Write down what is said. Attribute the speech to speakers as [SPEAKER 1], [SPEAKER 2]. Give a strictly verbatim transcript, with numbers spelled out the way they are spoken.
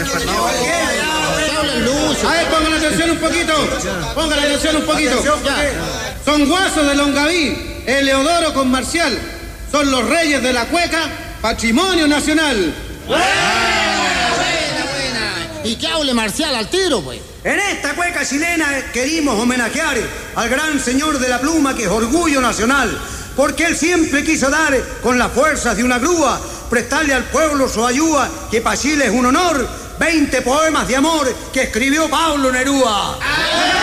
[SPEAKER 1] A ver, pongan atención un poquito. Pongan atención un poquito. Son guasos de Longaví, Eleodoro con Marcial. Son los reyes de la cueca, patrimonio nacional.
[SPEAKER 2] Buena, buena. ¿Y qué hable Marcial al tiro, pues?
[SPEAKER 3] En esta cueca chilena queremos homenajear al gran señor de la pluma que es orgullo nacional, porque él siempre quiso dar con las fuerzas de una grúa, prestarle al pueblo su ayuda, que para Chile es un honor, veinte poemas de amor que escribió Pablo Neruda.